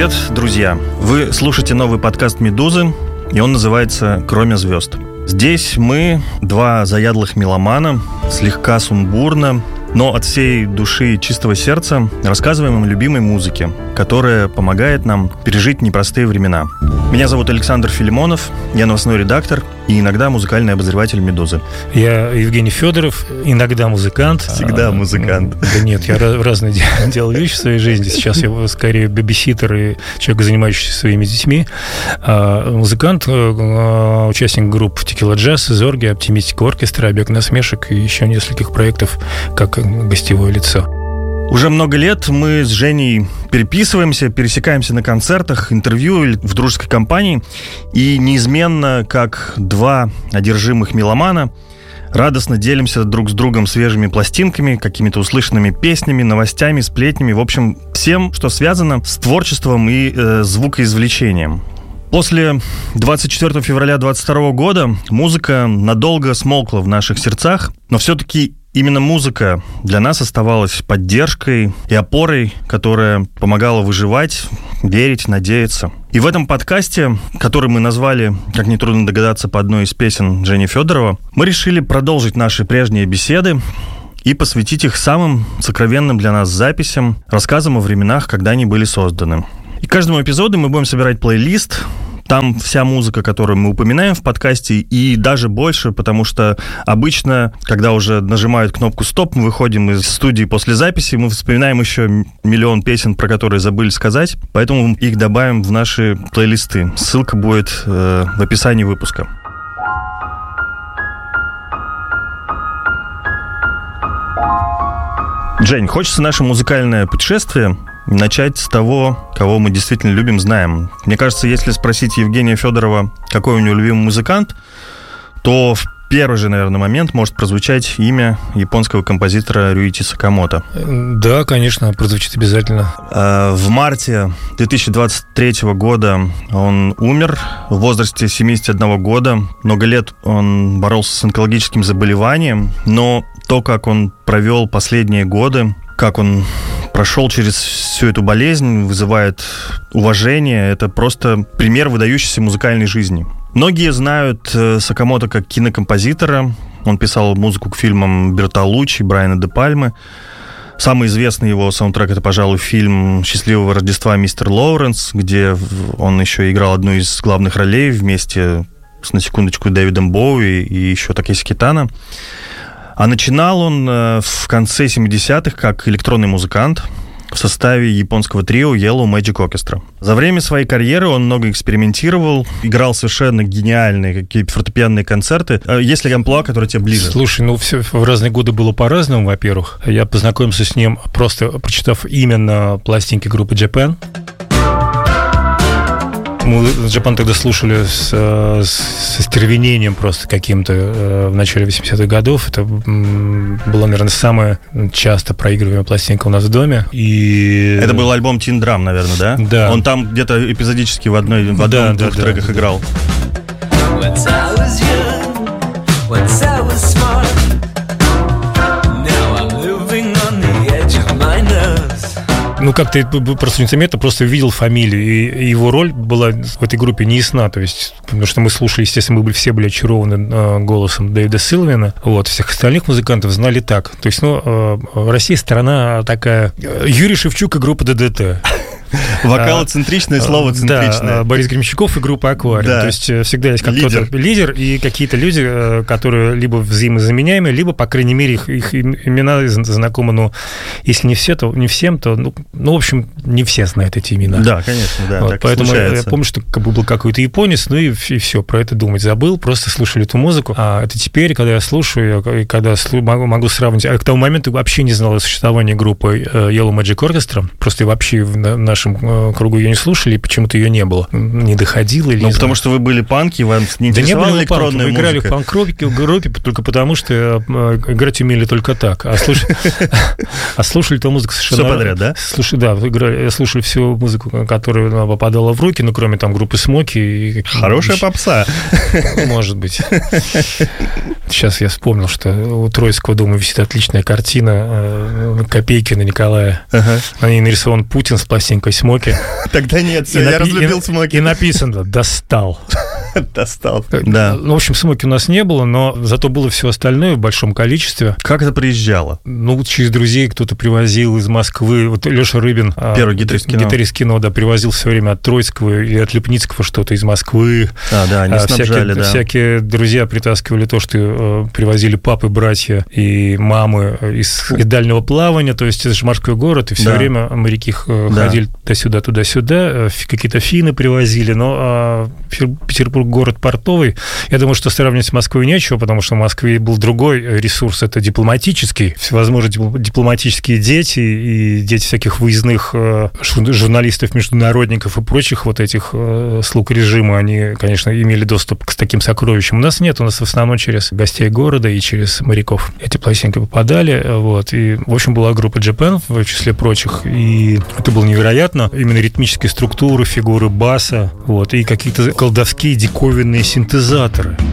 Привет, друзья! Вы слушаете новый подкаст «Медузы», и он называется «Кроме звезд». Здесь мы, два заядлых меломана, слегка сумбурно, но от всей души и чистого сердца рассказываем о любимой музыке, которая помогает нам пережить непростые времена. Меня зовут Александр Филимонов, я новостной редактор и иногда музыкальный обозреватель «Медузы». Я Евгений Федоров, иногда музыкант. Всегда музыкант. Да нет, я разные делал вещи в своей жизни. Сейчас я скорее бэбиситер и человек, занимающийся своими детьми. Музыкант, участник групп Tequila Jazz, Зорги, Оптимистика оркестра, Объект насмешек и еще нескольких проектов как гостевое лицо. Уже много лет мы с Женей переписываемся, пересекаемся на концертах, интервью или в дружеской компании. И неизменно, как два одержимых меломана, радостно делимся друг с другом свежими пластинками, какими-то услышанными песнями, новостями, сплетнями. В общем, всем, что связано с творчеством и звукоизвлечением. После 24 февраля 2022 года музыка надолго смолкла в наших сердцах, но все-таки именно музыка для нас оставалась поддержкой и опорой, которая помогала выживать, верить, надеяться. И в этом подкасте, который мы назвали, как нетрудно догадаться, по одной из песен Жени Федорова, мы решили продолжить наши прежние беседы и посвятить их самым сокровенным для нас записям, рассказам о временах, когда они были созданы. И к каждому эпизоду мы будем собирать плейлист. Там вся музыка, которую мы упоминаем в подкасте, и даже больше, потому что обычно, когда уже нажимают кнопку «Стоп», мы выходим из студии после записи, мы вспоминаем еще миллион песен, про которые забыли сказать, поэтому их добавим в наши плейлисты. Ссылка будет в описании выпуска. Жень, хочется наше музыкальное путешествие начать с того, кого мы действительно любим, знаем. Мне кажется, если спросить Евгения Федорова, какой у него любимый музыкант, то в первый же, наверное, момент может прозвучать имя японского композитора Рюичи Сакамото. Да, конечно, прозвучит обязательно. В марте 2023 года он умер в возрасте 71 года. Много лет он боролся с онкологическим заболеванием, но то, как он провел последние годы, как он прошел через всю эту болезнь, вызывает уважение. Это просто пример выдающейся музыкальной жизни. Многие знают Сакамото как кинокомпозитора. Он писал музыку к фильмам Бертолуччи, Брайана де Пальмы. Самый известный его саундтрек — это, пожалуй, фильм «Счастливого Рождества, мистер Лоуренс», где он еще играл одну из главных ролей вместе с, на секундочку, Дэвидом Боуи и еще Такеси Китано. А начинал он в конце 70-х как электронный музыкант в составе японского трио Yellow Magic Orchestra. За время своей карьеры он много экспериментировал, играл совершенно гениальные какие-то фортепианные концерты. Есть ли амплуа, который тебе ближе? Слушай, все в разные годы было по-разному, во-первых. Я познакомился с ним, просто прочитав именно пластинки группы Japan. Мы Japan тогда слушали с стервенением просто каким-то в начале 80-х годов. Это была, наверное, самая часто проигрываемая пластинка у нас в доме. И... Это был альбом Teen Drum, наверное, да? Да. Он там где-то эпизодически в одном-двух треках играл. Ну, как-то просто незаметно просто видел фамилию, и его роль была в этой группе неясна, то есть, потому что мы слушали, естественно, мы все были очарованы голосом Дэвида Силвина, вот, всех остальных музыкантов знали так, то есть, Россия страна такая, Юрий Шевчук и группа ДДТ. Вокалоцентричное слово центричное. Да, Борис Гремчаков и группа «Аквариум». Да. То есть всегда есть кто-то лидер и какие-то люди, которые либо взаимозаменяемые, либо, по крайней мере, их имена знакомы, но если не все, то не всем, то, в общем, не все знают эти имена. Да, конечно, да. Вот, поэтому я помню, что был какой-то японец, и все, про это думать забыл, просто слушали эту музыку. А это теперь, когда я слушаю, и когда могу сравнить, а к тому моменту вообще не знал о существовании группы Yellow Magic Orchestra, просто вообще в нашем кругу ее не слушали, и почему-то ее не было. Не доходило или не потому что вы были панки, вам не интересовала электронная музыка? Мы играли в панк-группе только потому, что играть умели только так. А слушали эту музыку совершенно... Все подряд, да? Слушали всю музыку, которая попадала в руки, кроме там группы Смоки. Хорошая попса. Может быть. Сейчас я вспомнил, что у Троицкого дома висит отличная картина Копейкина Николая. На ней нарисован Путин с пластинкой смоки. Тогда нет, я разлюбил смоки. И написано «Достал». Достал, да. В общем, смоки у нас не было, но зато было все остальное в большом количестве. Как это приезжало? Через друзей кто-то привозил из Москвы. Вот Леша Рыбин, первый гитарист кино, да, привозил все время от Троицкого и от Лепницкого что-то из Москвы. Да, они снабжали, да. Всякие друзья притаскивали то, что привозили папы, братья и мамы из дальнего плавания, то есть это же морской город, и все время моряки ходили туда-сюда, какие-то финны привозили, но Петербург город портовый. Я думаю, что сравнивать с Москвой нечего, потому что в Москве был другой ресурс, это дипломатический. Всевозможные дипломатические дети и дети всяких выездных журналистов, международников и прочих вот этих слуг режима, они, конечно, имели доступ к таким сокровищам. У нас нет, у нас в основном через гостей города и через моряков эти пластинки попадали. Вот. И, в общем, была группа Japan в числе прочих, и это было невероятно. Именно ритмические структуры, фигуры баса, вот, и какие-то колдовские диковинные синтезаторы.